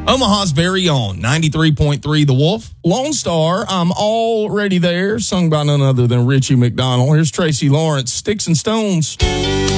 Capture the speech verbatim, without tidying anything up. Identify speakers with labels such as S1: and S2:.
S1: Omaha's very own ninety-three point three The Wolf.
S2: Lone Star, I'm Already There, sung by none other than Richie McDonald. Here's Tracy Lawrence, Sticks and Stones.